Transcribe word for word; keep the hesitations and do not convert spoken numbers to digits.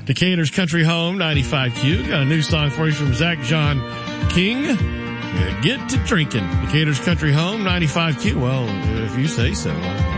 Decatur's Country Home, ninety-five Q. Got a new song for you from Zach John King. Get to drinking. Decatur's Country Home, ninety-five Q. Well, if you say so.